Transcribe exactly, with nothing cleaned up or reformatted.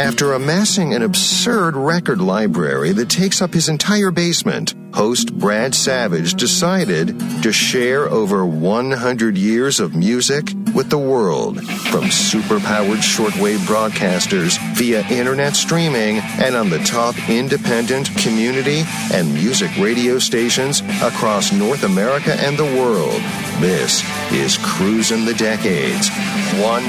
After amassing an absurd record library that takes up his entire basement, host Brad Savage decided to share over one hundred years of music with the world, from super-powered shortwave broadcasters via internet streaming and on the top independent, community, and music radio stations across North America and the world. This is Cruising the Decades. One